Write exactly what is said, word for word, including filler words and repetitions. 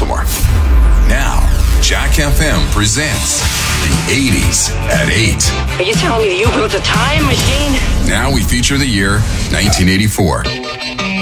Baltimore. Now, Jack F M presents the eighties at eight. Are you telling me that you built a time machine? Now we feature the year nineteen eighty-four.